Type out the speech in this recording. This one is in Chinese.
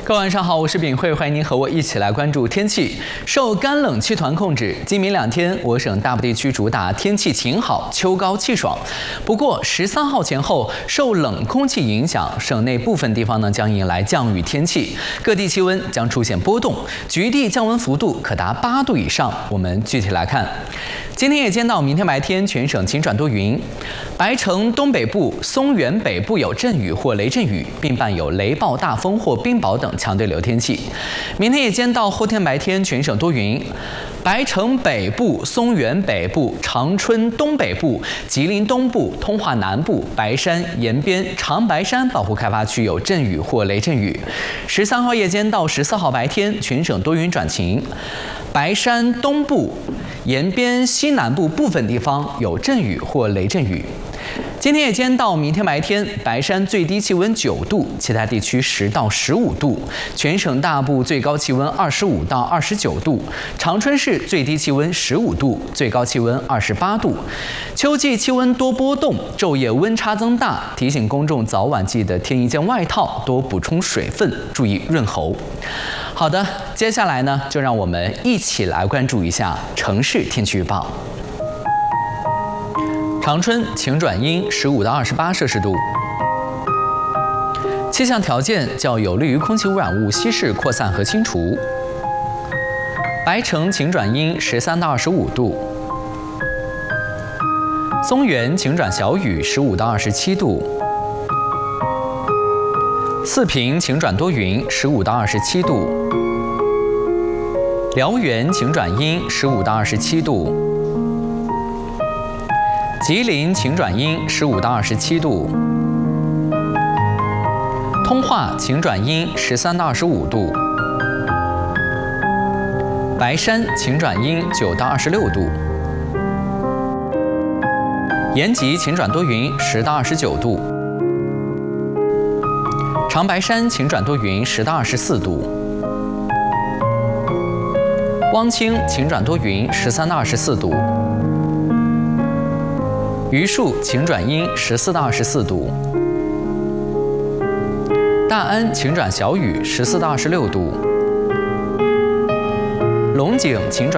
各位晚上好，我是秉慧，欢迎您和我一起来关注天气。受干冷气团控制，今明2天我省大部地区主打天气晴好，秋高气爽。不过13号前后受冷空气影响，省内部分地方呢将迎来降雨天气，各地气温将出现波动，局地降温幅度可达8度以上。我们具体来看。 今天夜间到明天白天，全省晴转多云，白城东北部、松原北部有阵雨或雷阵雨，并伴有雷暴大风或冰雹等强对流天气。明天夜间到后天白天，全省多云，白城北部、松原北部、长春东北部、吉林东部、通化南部、白山延边、长白山保护开发区有阵雨或雷阵雨。13号夜间到14号白天，全省多云转晴，白山东部、 延边西南部部分地方有阵雨或雷阵雨。今天夜间到明天白天，白山最低气温9度，其他地区10到15度，全省大部最高气温25到29度，长春市最低气温15度，最高气温28度。秋季气温多波动，昼夜温差增大，提醒公众早晚记得添一件外套，多补充水分，注意润喉。 好的，接下来呢，就让我们一起来关注一下城市天气预报。长春晴转阴，15到28摄氏度。气象条件较有利于空气污染物稀释、扩散和清除。白城晴转阴，13到25度。松原晴转小雨，15到27度。 四平晴转多云，15到27度；辽源晴转阴，15到27度；吉林晴转阴，15到27度；通化晴转阴，13到25度；白山晴转阴，9到26度；延吉晴转多云，10到29度。 长白山晴转多云，10到24度；汪清晴转多云，13到24度；榆树晴转阴，14到24度；大安晴转小雨，14到26度；龙井晴转。